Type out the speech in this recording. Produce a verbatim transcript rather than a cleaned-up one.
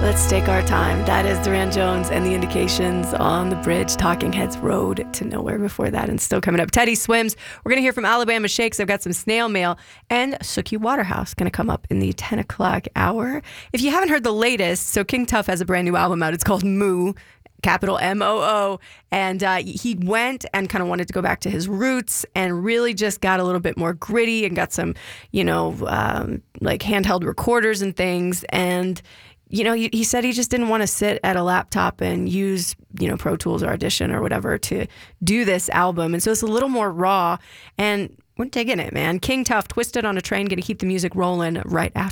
Let's take our time. That is Duran Jones and the Indications on the Bridge, Talking Heads Road to Nowhere before that, and still coming up. Teddy Swims. We're going to hear from Alabama Shakes. I've got some snail mail, and Sookie Waterhouse going to come up in the ten o'clock hour. If you haven't heard the latest, so King Tuff has a brand new album out. It's called Moo, capital M O O, and uh, he went and kind of wanted to go back to his roots and really just got a little bit more gritty and got some, you know, um, like handheld recorders and things. And you know, he, he said he just didn't want to sit at a laptop and use, you know, Pro Tools or Audition or whatever to do this album. And so it's a little more raw, and we're digging it, man. King Tuff, Twisted on a Train, going to keep the music rolling right after.